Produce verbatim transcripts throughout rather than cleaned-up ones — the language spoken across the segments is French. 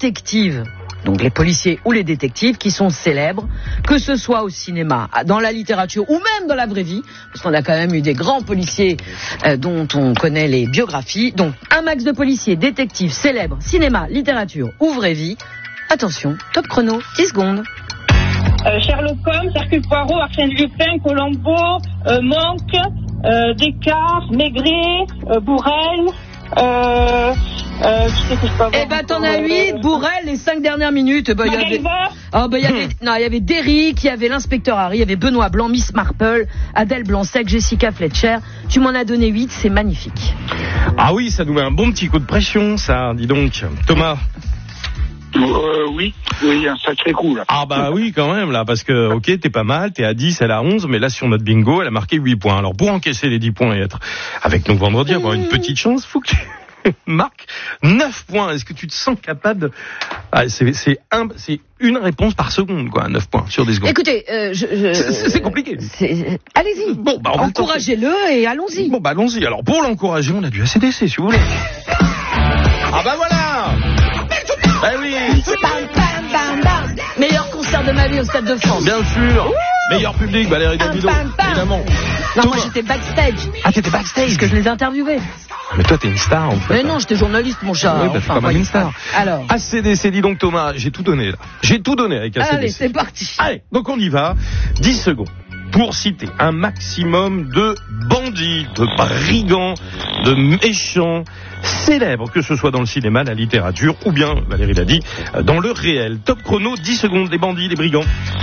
détectives, donc les policiers ou les détectives qui sont célèbres, que ce soit au cinéma, dans la littérature ou même dans la vraie vie, parce qu'on a quand même eu des grands policiers euh, dont on connaît les biographies. Donc un max de policiers, détectives, célèbres, cinéma, littérature ou vraie vie. Attention, top chrono, dix secondes. Euh, Sherlock Holmes, Hercule Poirot, Arsène Lupin, Colombo, euh, Monk, euh, Descartes, Maigret, euh, Bourrel, euh... Euh, eh ben t'en as huit, Bourrel, les cinq dernières minutes. Ben, il y avait, oh, ben, il y avait, non, il y avait Derrick, il y avait l'inspecteur Harry, il y avait Benoît Blanc, Miss Marple, Adèle Blanc-Sec, Jessica Fletcher. Tu m'en as donné huit, c'est magnifique. Ah oui, ça nous met un bon petit coup de pression, ça, dis donc. Thomas. Euh, oui, oui, un sacré coup, là. Ah bah oui, quand même, là, parce que, ok, t'es pas mal, t'es à dix, elle a onze, mais là, sur notre bingo, elle a marqué huit points. Alors, pour encaisser les dix points et être avec nous vendredi, avoir une petite chance, faut que tu marques neuf points. Est-ce que tu te sens capable de... ah, c'est, c'est, un, c'est une réponse par seconde, quoi, neuf points sur dix secondes. Écoutez, euh, je, je, c'est, c'est compliqué. C'est... Allez-y, bon, bah, encouragez-le et allons-y. Bon, bah allons-y. Alors, pour l'encourager, on a du A C D C, si vous voulez. Ah bah voilà. Bah oui. Bam, bam, bam, bam. Meilleur concert de ma vie au Stade de France. Bien sûr. Ouh. Meilleur public, Valérie Damido, évidemment. Non, Tout moi j'étais backstage. Ah, t'étais backstage? Parce que je les interviewais. Mais toi, t'es une star, en fait. Mais non, j'étais journaliste, mon chat. Oui, bah, enfin, t'es pas mal une star. Alors. A C D C, dis donc, Thomas, j'ai tout donné, là. J'ai tout donné avec A C D C. Allez, c'est parti. Allez, donc on y va. dix secondes. Pour citer un maximum de bandits, de brigands, de méchants, célèbres, que ce soit dans le cinéma, la littérature, ou bien, Valérie l'a dit, dans le réel. Top chrono, dix secondes, les bandits, les brigands.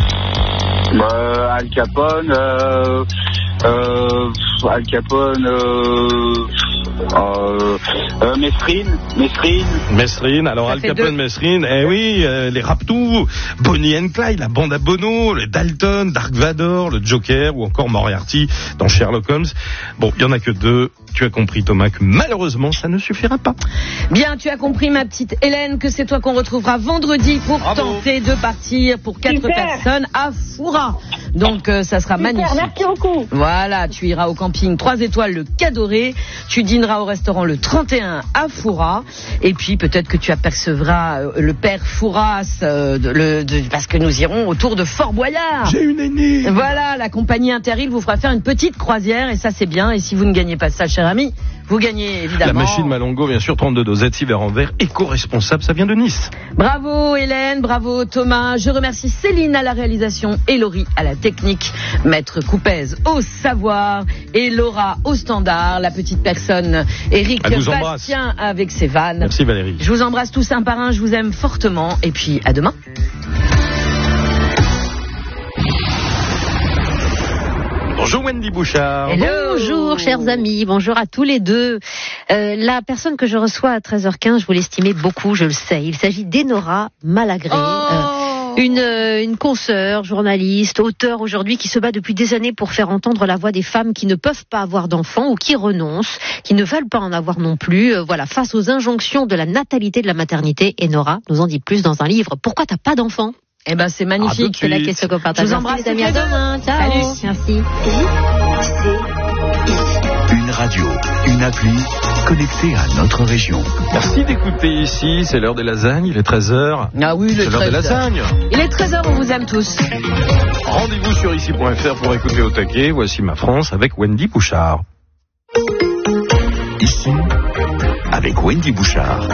Euh, Al Capone, euh, euh, Al Capone, euh, euh, euh, Mesrine, Mesrine. Mesrine, alors Ça Al Capone, deux. Mesrine, eh oui, euh, les Raptous, Bonnie and Clyde, la bande à Bono, le Dalton, Dark Vador, le Joker, ou encore Moriarty dans Sherlock Holmes. Bon, il y en a que deux. Tu as compris, Thomas, que malheureusement, ça ne suffira pas. Bien, tu as compris, ma petite Hélène, que c'est toi qu'on retrouvera vendredi pour Bravo. tenter de partir pour quatre Super. personnes à Foura. Donc, euh, ça sera Super, magnifique. merci beaucoup. Voilà, tu iras au camping trois étoiles, le Cadoré. Tu dîneras au restaurant le trente et un à Foura. Et puis, peut-être que tu apercevras euh, le père Fouras, euh, de, le, de, parce que nous irons autour de Fort Boyard. J'ai une aînée. Voilà, la compagnie Interrail vous fera faire une petite croisière et ça c'est bien. Et si vous ne gagnez pas ça, cher ami, vous gagnez évidemment. La machine Malongo, bien sûr, trente-deux dosettes, six verres en verre, éco-responsable, ça vient de Nice. Bravo Hélène, bravo Thomas. Je remercie Céline à la réalisation et Laurie à la technique, Maître Coupez au savoir et Laura au standard, la petite personne Éric Bastien avec ses vannes. Merci Valérie. Je vous embrasse tous un par un, je vous aime fortement et puis à demain. Bonjour Wendy Bouchard. Hello. Bonjour chers amis, bonjour à tous les deux. Euh, la personne que je reçois à treize heures quinze, je vous l'estimais beaucoup, je le sais. Il s'agit d'Enora Malagré. Oh euh, Une, euh, une consoeur, journaliste, auteure aujourd'hui qui se bat depuis des années pour faire entendre la voix des femmes qui ne peuvent pas avoir d'enfants ou qui renoncent, qui ne veulent pas en avoir non plus. Euh, voilà, face aux injonctions de la natalité, de la maternité, Enora nous en dit plus dans un livre. Pourquoi t'as pas d'enfants ? Eh ben c'est magnifique. Ah, c'est la question qu'on partage. Je vous embrasse les amis, à demain. Ciao. Salut. Merci. Une radio, une appli connectée à notre région. Merci d'écouter ici, c'est l'heure des lasagnes, il est treize heures. Ah oui, c'est l'heure des lasagnes. Il est treize heures, on vous aime tous. Rendez-vous sur ici point f r pour écouter au taquet. Voici ma France avec Wendy Bouchard. Ici, avec Wendy Bouchard.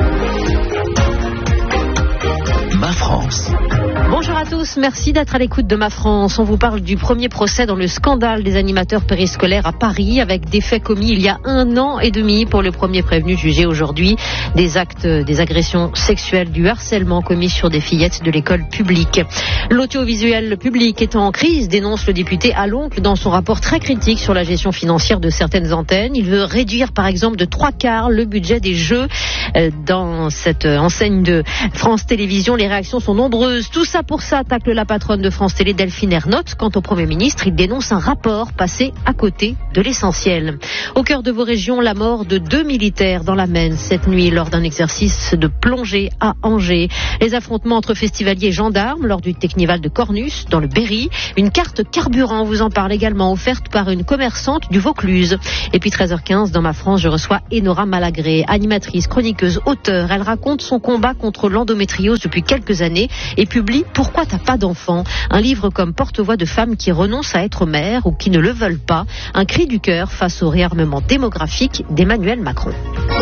Ma France. Bonjour à tous, merci d'être à l'écoute de Ma France. On vous parle du premier procès dans le scandale des animateurs périscolaires à Paris, avec des faits commis il y a un an et demi pour le premier prévenu jugé aujourd'hui. Des actes, des agressions sexuelles, du harcèlement commis sur des fillettes de l'école publique. L'audiovisuel public est en crise, dénonce le député Aloncle dans son rapport très critique sur la gestion financière de certaines antennes. Il veut réduire par exemple de trois quarts le budget des jeux dans cette enseigne de France Télévisions. Les réactions sont nombreuses. Tout ça pour ça, tacle la patronne de France Télé, Delphine Ernotte. Quant au Premier ministre, il dénonce un rapport passé à côté de l'essentiel. Au cœur de vos régions, la mort de deux militaires dans la Maine cette nuit lors d'un exercice de plongée à Angers. Les affrontements entre festivaliers et gendarmes lors du Technival de Cornus dans le Berry. Une carte carburant vous en parle également, offerte par une commerçante du Vaucluse. Et puis treize heures quinze, dans Ma France, je reçois Enora Malagré, animatrice, chroniqueuse, auteure. Elle raconte son combat contre l'endométriose depuis quelques années et publie Pourquoi t'as pas d'enfant, un livre comme porte-voix de femmes qui renoncent à être mères ou qui ne le veulent pas. Un cri du cœur face au réarmement démographique d'Emmanuel Macron.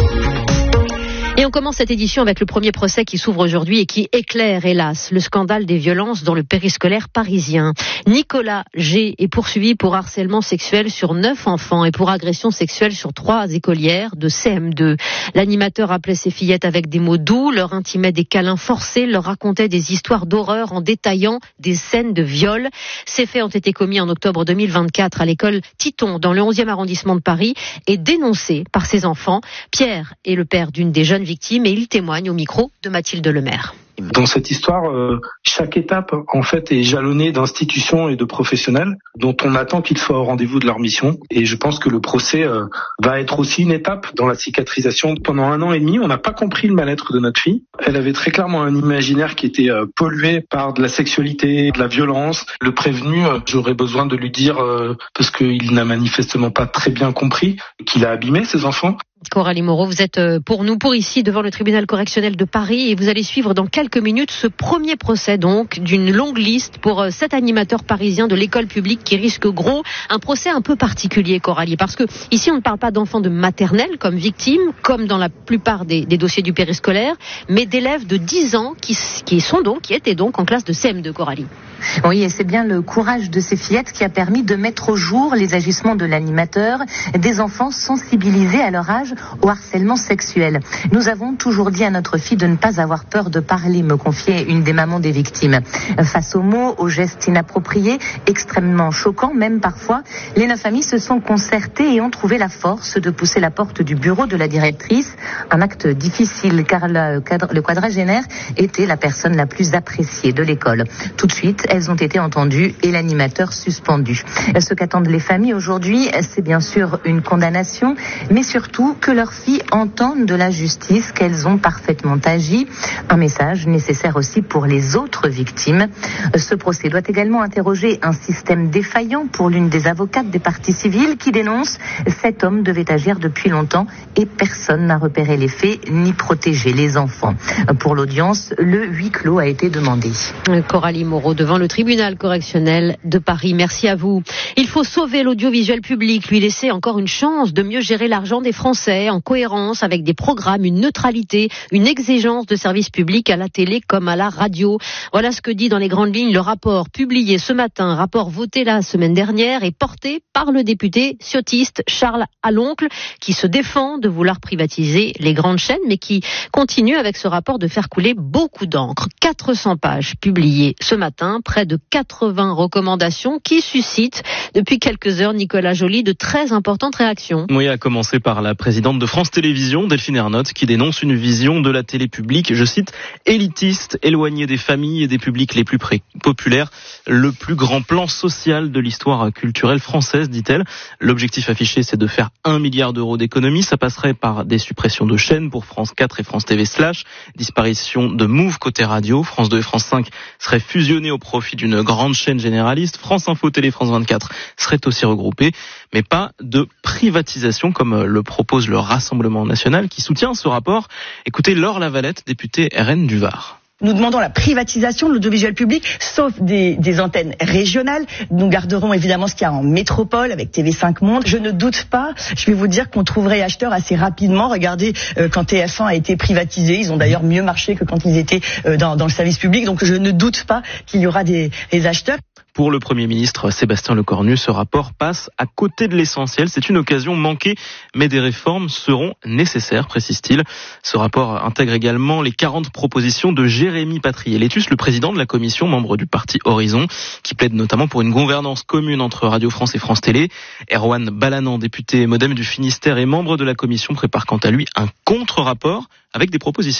Et on commence cette édition avec le premier procès qui s'ouvre aujourd'hui et qui éclaire, hélas, le scandale des violences dans le périscolaire parisien. Nicolas G. est poursuivi pour harcèlement sexuel sur neuf enfants et pour agression sexuelle sur trois écolières de C M deux. L'animateur appelait ses fillettes avec des mots doux, leur intimait des câlins forcés, leur racontait des histoires d'horreur en détaillant des scènes de viol. Ces faits ont été commis en octobre deux mille vingt-quatre à l'école Titon dans le onzième arrondissement de Paris et dénoncés par ses enfants. Pierre est le père d'une des jeunes victime et il témoigne au micro de Mathilde Lemaire. Dans cette histoire, euh, chaque étape en fait est jalonnée d'institutions et de professionnels dont on attend qu'ils soient au rendez-vous de leur mission. Et je pense que le procès euh, va être aussi une étape dans la cicatrisation. Pendant un an et demi, on n'a pas compris le mal-être de notre fille. Elle avait très clairement un imaginaire qui était euh, pollué par de la sexualité, de la violence. Le prévenu, euh, j'aurais besoin de lui dire, euh, parce qu'il n'a manifestement pas très bien compris, qu'il a abîmé ses enfants. Coralie Moreau, vous êtes pour nous, pour ici, devant le tribunal correctionnel de Paris et vous allez suivre dans quelques minutes ce premier procès donc d'une longue liste pour sept animateurs parisiens de l'école publique qui risquent gros. Un procès un peu particulier, Coralie, parce que ici on ne parle pas d'enfants de maternelle comme victimes, comme dans la plupart des, des dossiers du périscolaire, mais d'élèves de dix ans qui, qui sont donc, qui étaient donc en classe de C M deux, Coralie. Oui, et c'est bien le courage de ces fillettes qui a permis de mettre au jour les agissements de l'animateur, des enfants sensibilisés à leur âge au harcèlement sexuel. Nous avons toujours dit à notre fille de ne pas avoir peur de parler, me confiait une des mamans des victimes. Face aux mots, aux gestes inappropriés, extrêmement choquants, même parfois, les neuf amies se sont concertées et ont trouvé la force de pousser la porte du bureau de la directrice. Un acte difficile car le, cadre, le quadragénaire était la personne la plus appréciée de l'école. Tout de suite, elles ont été entendues et l'animateur suspendu. Ce qu'attendent les familles aujourd'hui, c'est bien sûr une condamnation, mais surtout que leurs filles entendent de la justice qu'elles ont parfaitement agi. Un message nécessaire aussi pour les autres victimes. Ce procès doit également interroger un système défaillant pour l'une des avocates des parties civiles qui dénonce cet homme devait agir depuis longtemps et personne n'a repéré les faits ni protégé les enfants. Pour l'audience, le huis clos a été demandé. Coralie Moreau devant le tribunal correctionnel de Paris. Merci à vous. Il faut sauver l'audiovisuel public, lui laisser encore une chance de mieux gérer l'argent des Français en cohérence avec des programmes, une neutralité, une exigence de service public à la télé comme à la radio. Voilà ce que dit dans les grandes lignes le rapport publié ce matin, rapport voté la semaine dernière et porté par le député ciotiste Charles Aloncle qui se défend de vouloir privatiser les grandes chaînes mais qui continue avec ce rapport de faire couler beaucoup d'encre. quatre cents pages publiées ce matin, près de quatre-vingts recommandations qui suscitent depuis quelques heures, Nicolas Joly, de très importantes réactions. Oui, à commencer par la présidente de France Télévisions, Delphine Ernotte, qui dénonce une vision de la télé publique, je cite, élitiste, éloignée des familles et des publics les plus pré- populaires, le plus grand plan social de l'histoire culturelle française, dit-elle. L'objectif affiché, c'est de faire un milliard d'euros d'économies. Ça passerait par des suppressions de chaînes pour France quatre et France T V slash, disparition de Move côté radio, France deux et France cinq seraient fusionnées au profit d'une grande chaîne généraliste, France Info Télé, France vingt-quatre seraient aussi regroupées, mais pas de privatisation comme le propose le Rassemblement national qui soutient ce rapport. Écoutez Laure Lavalette, députée R N du Var. Nous demandons la privatisation de l'audiovisuel public, sauf des, des antennes régionales. Nous garderons évidemment ce qu'il y a en métropole avec T V cinq Monde. Je ne doute pas, je vais vous dire qu'on trouverait acheteurs assez rapidement. Regardez, euh, quand T F un a été privatisé, ils ont d'ailleurs mieux marché que quand ils étaient euh, dans, dans le service public. Donc je ne doute pas qu'il y aura des, des acheteurs. Pour le Premier ministre Sébastien Lecornu, ce rapport passe à côté de l'essentiel. C'est une occasion manquée, mais des réformes seront nécessaires, précise-t-il. Ce rapport intègre également les quarante propositions de Jérémy Patrier-Létus, le président de la commission, membre du parti Horizon, qui plaide notamment pour une gouvernance commune entre Radio France et France Télé. Erwan Balanan, député Modem du Finistère et membre de la commission, prépare quant à lui un contre-rapport avec des propositions.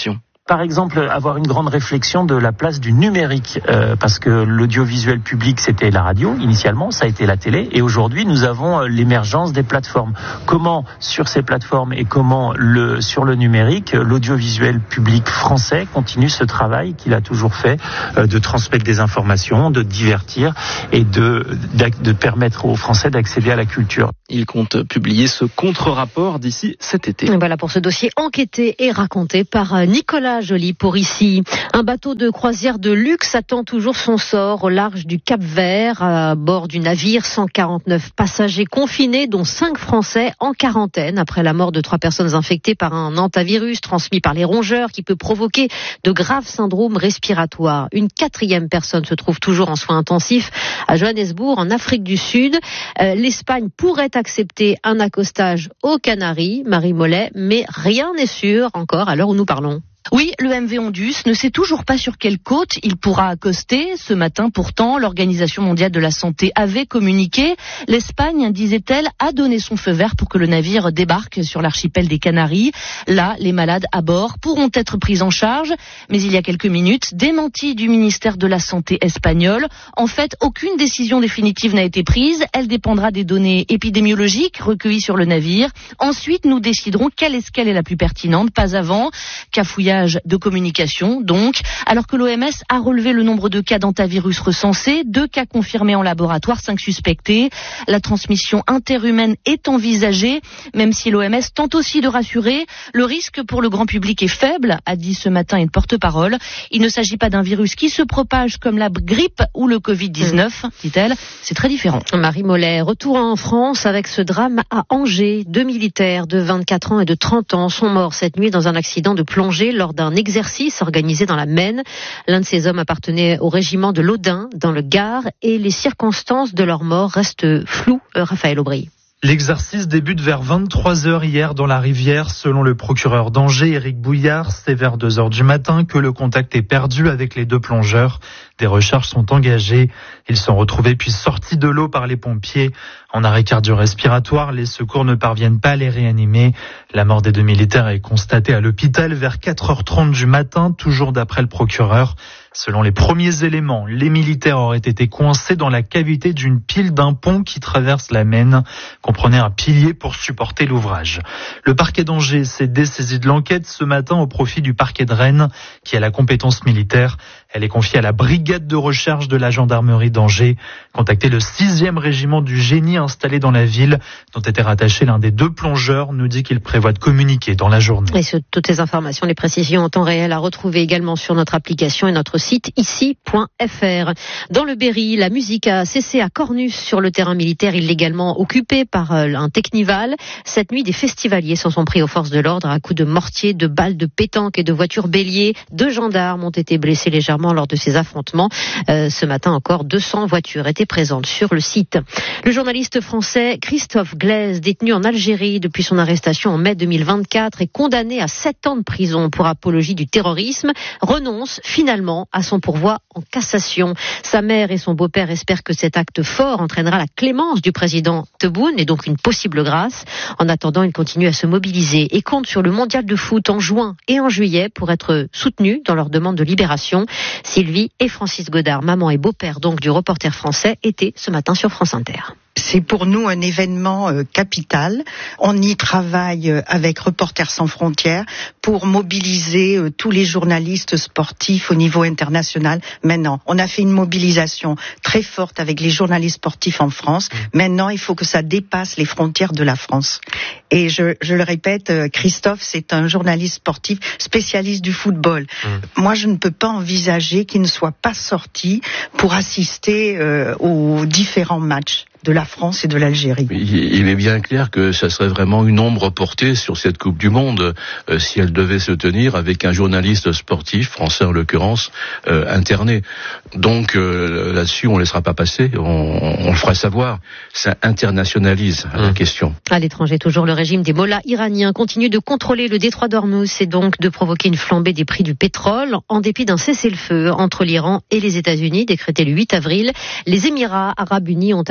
Par exemple, avoir une grande réflexion de la place du numérique, euh, parce que l'audiovisuel public, c'était la radio, initialement, ça a été la télé, et aujourd'hui, nous avons l'émergence des plateformes. Comment, sur ces plateformes et comment le, sur le numérique, l'audiovisuel public français continue ce travail qu'il a toujours fait, euh, de transmettre des informations, de divertir et de, de permettre aux Français d'accéder à la culture. Il compte publier ce contre-rapport d'ici cet été. Voilà pour ce dossier enquêté et raconté par Nicolas Joly pour ici. Un bateau de croisière de luxe attend toujours son sort au large du Cap-Vert, à bord du navire. cent quarante-neuf passagers confinés, dont cinq Français en quarantaine après la mort de trois personnes infectées par un hantavirus transmis par les rongeurs qui peut provoquer de graves syndromes respiratoires. Une quatrième personne se trouve toujours en soins intensifs à Johannesburg, en Afrique du Sud. Euh, L'Espagne pourrait accepter un accostage aux Canaries, Marie Mollet, mais rien n'est sûr encore à l'heure où nous parlons. Oui, le M V Ondus ne sait toujours pas sur quelle côte il pourra accoster. Ce matin, pourtant, l'Organisation mondiale de la santé avait communiqué. L'Espagne, disait-elle, a donné son feu vert pour que le navire débarque sur l'archipel des Canaries. Là, les malades à bord pourront être pris en charge. Mais il y a quelques minutes, démenti du ministère de la Santé espagnol. En fait, aucune décision définitive n'a été prise. Elle dépendra des données épidémiologiques recueillies sur le navire. Ensuite, nous déciderons quelle escale est la plus pertinente, pas avant. Cafouillage de communication, donc, alors que l'O M S a relevé le nombre de cas d'hantavirus recensés, deux cas confirmés en laboratoire, cinq suspectés. La transmission interhumaine est envisagée, même si l'O M S tente aussi de rassurer. Le risque pour le grand public est faible, a dit ce matin une porte-parole. Il ne s'agit pas d'un virus qui se propage comme la grippe ou le covid dix-neuf, mmh. dit-elle. C'est très différent. Marie Mollet, retour en France avec ce drame à Angers. Deux militaires de vingt-quatre ans et de trente ans sont morts cette nuit dans un accident de plongée lors d'un exercice organisé dans la Maine. L'un de ces hommes appartenait au régiment de l'Audin, dans le Gard, et les circonstances de leur mort restent floues. Raphaël Aubry. L'exercice débute vers vingt-trois heures hier dans la rivière. Selon le procureur d'Angers, Éric Bouillard, c'est vers deux heures du matin que le contact est perdu avec les deux plongeurs. Des recherches sont engagées. Ils sont retrouvés puis sortis de l'eau par les pompiers. En arrêt cardio-respiratoire, les secours ne parviennent pas à les réanimer. La mort des deux militaires est constatée à l'hôpital vers quatre heures trente du matin, toujours d'après le procureur. Selon les premiers éléments, les militaires auraient été coincés dans la cavité d'une pile d'un pont qui traverse la Maine, comprenait un pilier pour supporter l'ouvrage. Le parquet d'Angers s'est dessaisi de l'enquête ce matin au profit du parquet de Rennes, qui a la compétence militaire. Elle est confiée à la brigade de recherche de la gendarmerie d'Angers. Contacté le sixième régiment du génie installé dans la ville, dont était rattaché l'un des deux plongeurs, nous dit qu'il prévoit de communiquer dans la journée. Et sur toutes les informations, les précisions en temps réel à retrouver également sur notre application et notre site ici point f r. Dans le Berry, la musique a cessé à Cornus sur le terrain militaire illégalement occupé par un technival. Cette nuit, des festivaliers s'en sont pris aux forces de l'ordre à coups de mortier, de balles de pétanque et de voitures béliers. Deux gendarmes ont été blessés légèrement lors de ces affrontements. Euh, ce matin encore, deux cents voitures étaient présentes sur le site. Le journaliste français Christophe Glaise, détenu en Algérie depuis son arrestation en mai deux mille vingt-quatre, est condamné à sept ans de prison pour apologie du terrorisme, renonce finalement à son pourvoi en cassation. Sa mère et son beau-père espèrent que cet acte fort entraînera la clémence du président Tebboune et donc une possible grâce. En attendant, il continue à se mobiliser et compte sur le mondial de foot en juin et en juillet pour être soutenu dans leur demande de libération. Sylvie et Francis Godard, maman et beau-père donc du reporter français, étaient ce matin sur France Inter. C'est pour nous un événement euh, capital. On y travaille euh, avec Reporters sans frontières pour mobiliser euh, tous les journalistes sportifs au niveau international. Maintenant, on a fait une mobilisation très forte avec les journalistes sportifs en France. Maintenant, il faut que ça dépasse les frontières de la France. Et je, je le répète, euh, Christophe, c'est un journaliste sportif spécialiste du football. Mmh. Moi, je ne peux pas envisager qu'il ne soit pas sorti pour assister euh, aux différents matchs de la France et de l'Algérie. Il est bien clair que ça serait vraiment une ombre portée sur cette Coupe du Monde euh, si elle devait se tenir avec un journaliste sportif, français en l'occurrence, euh, interné. Donc euh, là-dessus, on ne laissera pas passer, on, on le fera savoir. Ça internationalise mmh. la question. À l'étranger, toujours le régime des mollahs iraniens continue de contrôler le détroit d'Ormuz et donc de provoquer une flambée des prix du pétrole. En dépit d'un cessez-le-feu entre l'Iran et les États-Unis, décrété le huit avril, les Émirats arabes unis ont annoncé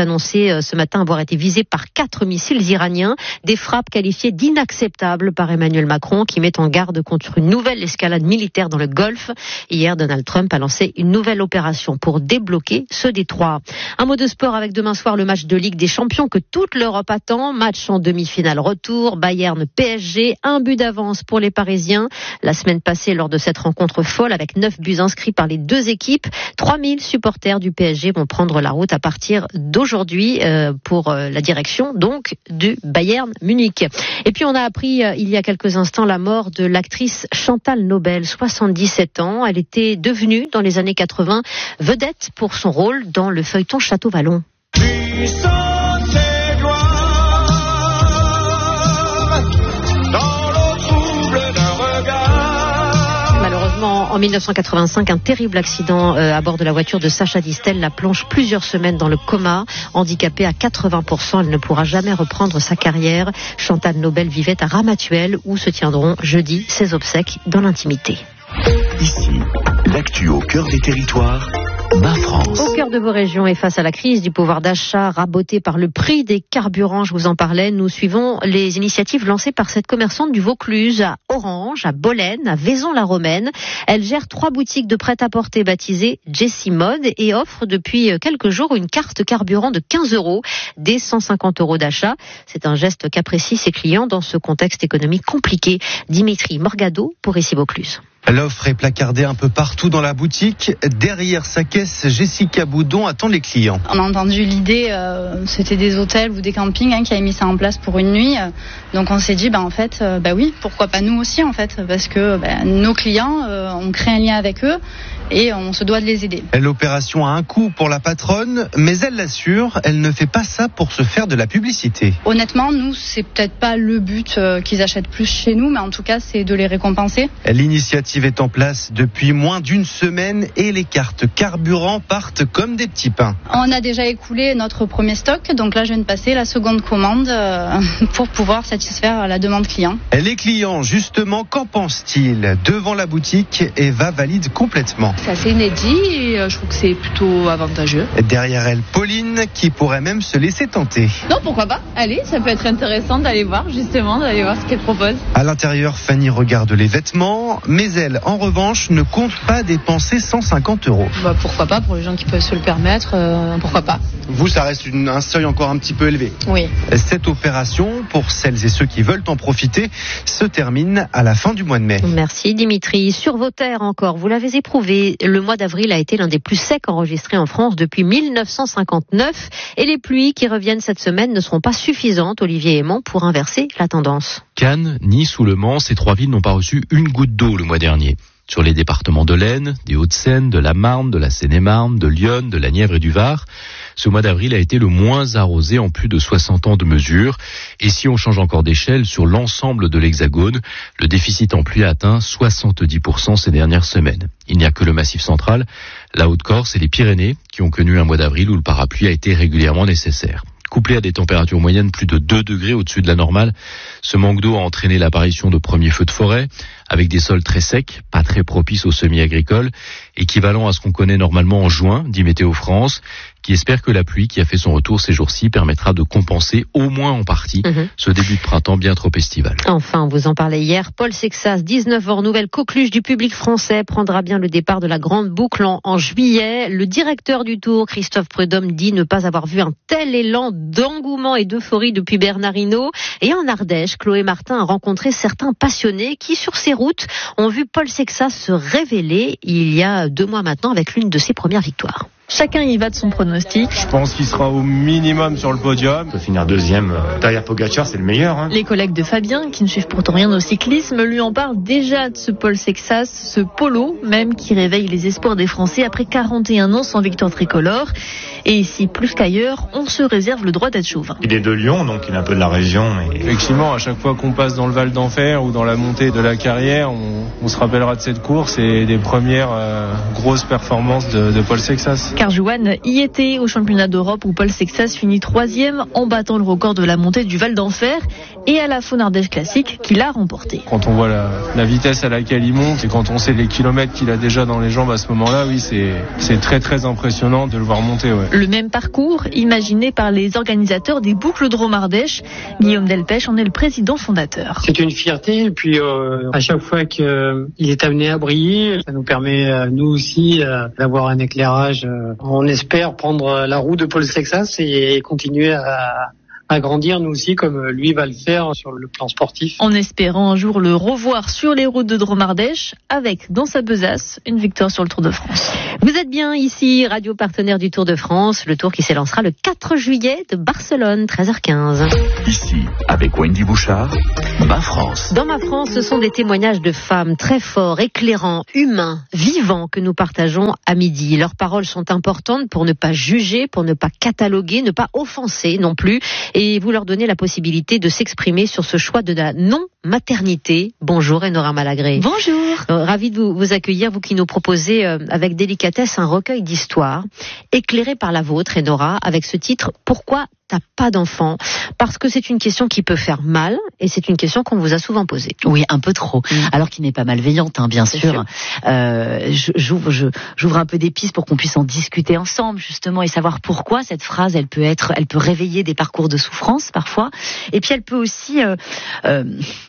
annoncé ce matin avoir été visé par quatre missiles iraniens. Des frappes qualifiées d'inacceptables par Emmanuel Macron, qui met en garde contre une nouvelle escalade militaire dans le Golfe. Hier, Donald Trump a lancé une nouvelle opération pour débloquer ce détroit. Un mot de sport avec demain soir le match de Ligue des Champions que toute l'Europe attend. Match en demi-finale retour. Bayern P S G. Un but d'avance pour les Parisiens. La semaine passée, lors de cette rencontre folle, avec neuf buts inscrits par les deux équipes, trois mille supporters du P S G vont prendre la route à partir d'aujourd'hui euh, pour euh, la direction donc du Bayern Munich. Et puis on a appris euh, il y a quelques instants la mort de l'actrice Chantal Nobel, soixante-dix-sept ans. Elle était devenue dans les années quatre-vingts vedette pour son rôle dans le feuilleton Château Vallon. En mille neuf cent quatre-vingt-cinq, un terrible accident euh, à bord de la voiture de Sacha Distel la plonge plusieurs semaines dans le coma. Handicapée à quatre-vingts pour cent, elle ne pourra jamais reprendre sa carrière. Chantal Nobel vivait à Ramatuelle où se tiendront jeudi ses obsèques dans l'intimité. Ici, l'actu au cœur des territoires. Ma France. Au cœur de vos régions et face à la crise du pouvoir d'achat rabotée par le prix des carburants, je vous en parlais, nous suivons les initiatives lancées par cette commerçante du Vaucluse, à Orange, à Bolène, à Vaison-la-Romaine. Elle gère trois boutiques de prêt-à-porter baptisées Jessie Mode et offre depuis quelques jours une carte carburant de quinze euros, dès cent cinquante euros d'achat. C'est un geste qu'apprécient ses clients dans ce contexte économique compliqué. Dimitri Morgado pour Ici Vaucluse. L'offre est placardée un peu partout dans la boutique. Derrière sa caisse, Jessica Boudon attend les clients. On a entendu l'idée, euh, c'était des hôtels ou des campings hein, qui avaient mis ça en place pour une nuit. Donc on s'est dit, bah en fait, euh, bah oui, pourquoi pas nous aussi en fait, parce que bah, nos clients, euh, on crée un lien avec eux et on se doit de les aider. L'opération a un coût pour la patronne, mais elle l'assure, elle ne fait pas ça pour se faire de la publicité. Honnêtement, nous, c'est peut-être pas le but euh, qu'ils achètent plus chez nous, mais en tout cas, c'est de les récompenser. L'initiative est en place depuis moins d'une semaine et les cartes carburant partent comme des petits pains. On a déjà écoulé notre premier stock, donc là, je viens de passer la seconde commande euh, pour pouvoir satisfaire la demande client. Les clients, justement, qu'en pensent-ils? Devant la boutique, Eva valide complètement. C'est assez inédit et je trouve que c'est plutôt avantageux. Derrière elle, Pauline, qui pourrait même se laisser tenter. Non, pourquoi pas? Allez, ça peut être intéressant d'aller voir, justement, d'aller voir ce qu'elle propose. À l'intérieur, Fanny regarde les vêtements, mais elle, en revanche, ne compte pas dépenser cent cinquante euros. Bah, pourquoi pas, pour les gens qui peuvent se le permettre, euh, pourquoi pas. Vous, ça reste une, un seuil encore un petit peu élevé. Oui. Cette opération, pour celles et ceux qui veulent en profiter, se termine à la fin du mois de mai. Merci Dimitri. Sur vos terres encore, vous l'avez éprouvé. Le mois d'avril a été l'un des plus secs enregistrés en France depuis mille neuf cent cinquante-neuf. Et les pluies qui reviennent cette semaine ne seront pas suffisantes, Olivier Aymon, pour inverser la tendance. Cannes, Nice ou Le Mans, ces trois villes n'ont pas reçu une goutte d'eau le mois dernier. Sur les départements de l'Aisne, des Hauts-de-Seine, de la Marne, de la Seine-et-Marne, de l'Yonne, de la Nièvre et du Var, ce mois d'avril a été le moins arrosé en plus de soixante ans de mesures. Et si on change encore d'échelle sur l'ensemble de l'Hexagone, le déficit en pluie a atteint soixante-dix pour cent ces dernières semaines. Il n'y a que le Massif central, la Haute-Corse et les Pyrénées qui ont connu un mois d'avril où le parapluie a été régulièrement nécessaire. Couplé à des températures moyennes plus de deux degrés au-dessus de la normale, ce manque d'eau a entraîné l'apparition de premiers feux de forêt, avec des sols très secs, pas très propices aux semis agricoles, équivalent à ce qu'on connaît normalement en juin, dit Météo France, qui espère que la pluie qui a fait son retour ces jours-ci permettra de compenser au moins en partie mmh. ce début de printemps bien trop estival. Enfin, vous en parlez hier, Paul Sexas, dix-neuf ans, nouvelle coqueluche du public français, prendra bien le départ de la Grande Boucle en, en juillet. Le directeur du Tour, Christophe Prudhomme, dit ne pas avoir vu un tel élan d'engouement et d'euphorie depuis Bernard Hinault. Et en Ardèche, Chloé Martin a rencontré certains passionnés qui, sur ces routes, ont vu Paul Sexas se révéler il y a deux mois maintenant avec l'une de ses premières victoires. Chacun y va de son pronostic. Je pense qu'il sera au minimum sur le podium. De finir deuxième derrière Pogacar, c'est le meilleur. Hein. Les collègues de Fabien, qui ne suivent pourtant rien au cyclisme, lui en parlent déjà de ce Paul Sexas, ce polo même qui réveille les espoirs des Français après quarante et un ans sans victoire tricolore. Et ici, plus qu'ailleurs, on se réserve le droit d'être chauvin. Il est de Lyon, donc il est un peu de la région. Et... Effectivement, à chaque fois qu'on passe dans le Val d'Enfer ou dans la montée de la carrière, on, on se rappellera de cette course et des premières euh, grosses performances de, de Paul Sexas. Car Johan y était au championnat d'Europe où Paul Sexas finit troisième en battant le record de la montée du Val d'Enfer et à la Faune Ardèche Classique qu'il a remporté. Quand on voit la, la vitesse à laquelle il monte et quand on sait les kilomètres qu'il a déjà dans les jambes à ce moment-là, oui, c'est, c'est très très impressionnant de le voir monter. Ouais. Le même parcours imaginé par les organisateurs des boucles Dromardèche. Guillaume Delpech en est le président fondateur. C'est une fierté et puis euh, à chaque fois qu'il euh, est amené à briller, ça nous permet euh, nous aussi euh, d'avoir un éclairage. Euh, on espère prendre la roue de Paul Sexas et continuer à à grandir nous aussi comme lui va le faire sur le plan sportif. En espérant un jour le revoir sur les routes de Dromardèche avec dans sa besace une victoire sur le Tour de France. Vous êtes bien ici, radio partenaire du Tour de France, le Tour qui s'élancera le quatre juillet de Barcelone, treize heures quinze. Ici, avec Wendy Bouchard, Ma France. Dans Ma France, ce sont des témoignages de femmes très forts, éclairants, humains, vivants que nous partageons à midi. Leurs paroles sont importantes pour ne pas juger, pour ne pas cataloguer, ne pas offenser non plus. Et vous leur donnez la possibilité de s'exprimer sur ce choix de la non-maternité. Bonjour Enora Malagré. Bonjour. Euh, ravi de vous, vous accueillir, vous qui nous proposez euh, avec délicatesse un recueil d'histoires, éclairé par la vôtre Enora, avec ce titre « Pourquoi t'as pas d'enfant ?» Parce que c'est une question qui peut faire mal et c'est une question qu'on vous a souvent posée. Oui, un peu trop. Mmh. Alors qu'il n'est pas malveillante, hein, bien sûr. sûr. Euh, j'ouvre, je, j'ouvre un peu des pistes pour qu'on puisse en discuter ensemble, justement, et savoir pourquoi cette phrase, elle peut être, elle peut réveiller des parcours de souffrance parfois, et puis elle peut aussi euh, euh,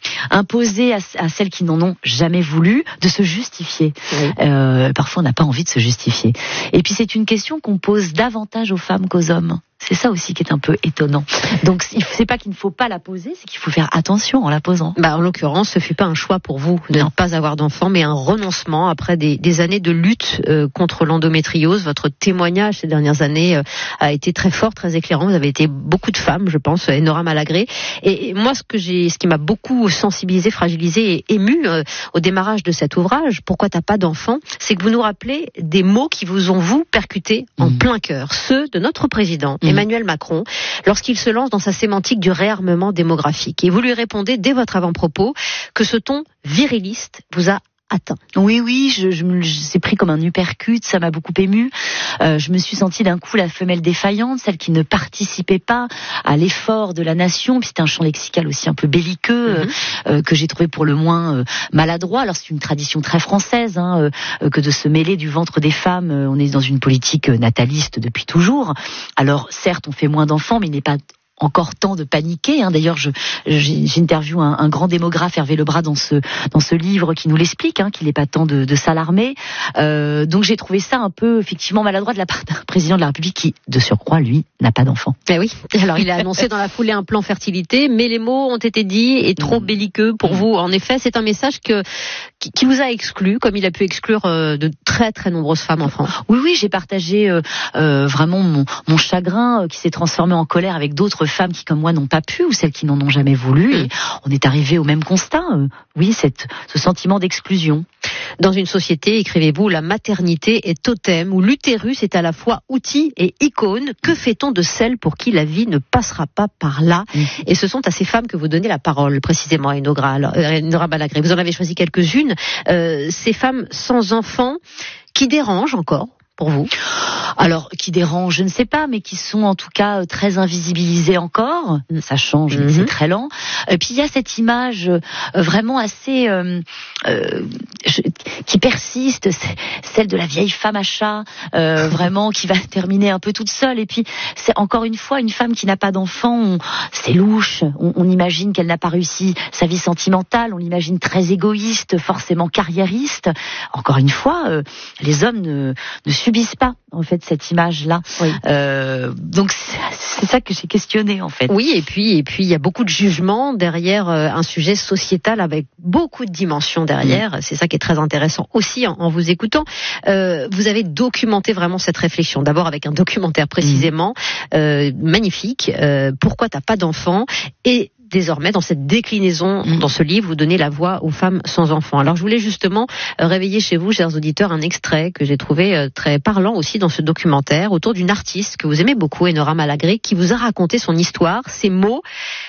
imposer à, à celles qui n'en ont jamais voulu de se justifier. Oui. Euh, parfois, on n'a pas envie de se justifier. Et puis c'est une question qu'on pose davantage aux femmes qu'aux hommes. C'est ça aussi qui est un peu étonnant. Donc, c'est pas qu'il ne faut pas la poser, c'est qu'il faut faire attention en la posant. Bah, en l'occurrence, ce fut pas un choix pour vous de non. ne pas avoir d'enfant, mais un renoncement après des, des années de lutte euh, contre l'endométriose. Votre témoignage ces dernières années euh, a été très fort, très éclairant. Vous avez été beaucoup de femmes, je pense, Enora Malagré. Et, et moi, ce que j'ai, ce qui m'a beaucoup sensibilisé, fragilisé et ému euh, au démarrage de cet ouvrage, Pourquoi t'as pas d'enfant, c'est que vous nous rappelez des mots qui vous ont vous percuté en mmh. plein cœur, ceux de notre président. Mmh. Emmanuel Macron, lorsqu'il se lance dans sa sémantique du réarmement démographique. Et vous lui répondez dès votre avant-propos que ce ton viriliste vous a atteint. Oui, oui, je, je me c'est pris comme un uppercut, ça m'a beaucoup ému. Euh, je me suis sentie d'un coup la femelle défaillante, celle qui ne participait pas à l'effort de la nation. Puis c'est un champ lexical aussi un peu belliqueux, mm-hmm. euh, que j'ai trouvé pour le moins euh, maladroit. Alors c'est une tradition très française, hein, euh, que de se mêler du ventre des femmes. Euh, on est dans une politique nataliste depuis toujours. Alors certes, on fait moins d'enfants, mais il n'est pas encore temps de paniquer. Hein. D'ailleurs, je, j'interviewe un, un grand démographe, Hervé Lebras, dans ce dans ce livre qui nous l'explique, hein, qu'il n'est pas temps de, de s'alarmer. Euh, donc j'ai trouvé ça un peu effectivement maladroit de la part d'un président de la République qui, de surcroît, lui, n'a pas d'enfant. Eh oui. Alors il a annoncé dans la foulée un plan fertilité, mais les mots ont été dits et trop belliqueux pour vous. En effet, c'est un message que qui, qui vous a exclu, comme il a pu exclure euh, de très très nombreuses femmes en France. Oui, oui, j'ai partagé euh, euh, vraiment mon, mon chagrin euh, qui s'est transformé en colère avec d'autres femmes qui, comme moi, n'ont pas pu ou celles qui n'en ont jamais voulu. Et on est arrivé au même constat. Euh, oui, cette, ce sentiment d'exclusion. Dans une société, écrivez-vous, la maternité est totem, où l'utérus est à la fois outil et icône. Que fait-on de celles pour qui la vie ne passera pas par là? mmh. Et ce sont à ces femmes que vous donnez la parole, précisément, Enora Malagré. Vous en avez choisi quelques-unes. Euh, ces femmes sans enfants qui dérangent encore pour vous? Alors, qui dérangent, je ne sais pas, mais qui sont en tout cas très invisibilisées encore. Ça change, mais mm-hmm. c'est très lent. Et puis il y a cette image euh, vraiment assez euh, euh, je, qui persiste, celle de la vieille femme à chat, euh, vraiment qui va terminer un peu toute seule. Et puis c'est encore une fois une femme qui n'a pas d'enfant. C'est louche. On, on imagine qu'elle n'a pas réussi sa vie sentimentale. On l'imagine très égoïste, forcément carriériste. Encore une fois, euh, les hommes ne, ne subissent pas en fait cette image-là. Oui. Euh, donc c'est, c'est ça que j'ai questionné en fait. Oui, et puis et puis il y a beaucoup de jugements derrière euh, un sujet sociétal avec beaucoup de dimensions derrière. Mmh. C'est ça qui est très intéressant aussi en, en vous écoutant. Euh, vous avez documenté vraiment cette réflexion. D'abord avec un documentaire précisément mmh. euh, magnifique. Euh, Pourquoi t'as pas d'enfant? Et désormais, dans cette déclinaison, mmh. dans ce livre, vous donnez la voix aux femmes sans enfants. Alors, je voulais justement réveiller chez vous, chers auditeurs, un extrait que j'ai trouvé très parlant aussi dans ce documentaire, autour d'une artiste que vous aimez beaucoup, Enora Malagré, qui vous a raconté son histoire, ses mots,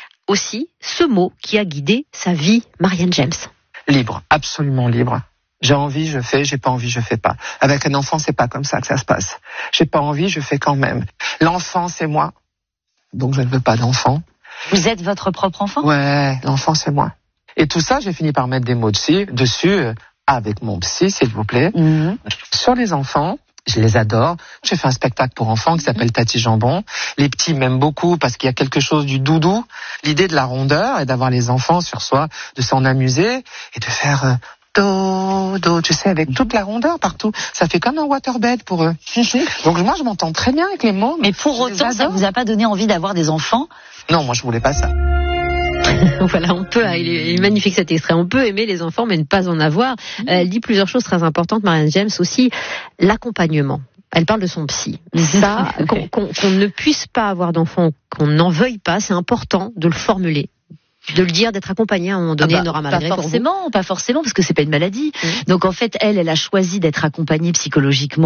aussi ce mot qui a guidé sa vie, Marianne James. Libre, absolument libre. J'ai envie, je fais, j'ai pas envie, je fais pas. Avec un enfant, c'est pas comme ça que ça se passe. J'ai pas envie, je fais quand même. L'enfant, c'est moi, donc je ne veux pas d'enfant. Vous êtes votre propre enfant? Ouais, l'enfant c'est moi. Et tout ça, j'ai fini par mettre des mots dessus, dessus euh, avec mon psy, s'il vous plaît. Mmh. Sur les enfants, Je les adore. J'ai fait un spectacle pour enfants qui s'appelle Tati Jambon. Les petits m'aiment beaucoup parce qu'il y a quelque chose du doudou. L'idée de la rondeur et d'avoir les enfants sur soi, de s'en amuser et de faire euh, do, do, tu sais, avec toute la rondeur partout. Ça fait comme un waterbed pour eux. Donc moi, je m'entends très bien avec les mots. Mais pour autant, ça vous a pas donné envie d'avoir des enfants? Non, moi, je voulais pas ça. Voilà, on peut, il est magnifique cet extrait, on peut aimer les enfants mais ne pas en avoir. Mmh. Elle dit plusieurs choses très importantes, Marianne James, aussi l'accompagnement. Elle parle de son psy. Ça, qu'on, qu'on, qu'on ne puisse pas avoir d'enfant, qu'on n'en veuille pas, c'est important de le formuler. De le dire, d'être accompagné à un moment donné, ah bah, Nora Malgré. Pas forcément, pas forcément, parce que c'est pas une maladie. Mmh. Donc en fait, elle, elle a choisi d'être accompagnée psychologiquement.